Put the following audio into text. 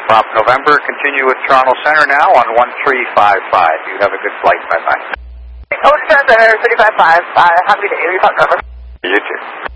Pop November. Continue with Toronto Center now on 1355. You have a good flight. Bye-bye. Toronto Center, 355. Have a good day. Pop November. You too.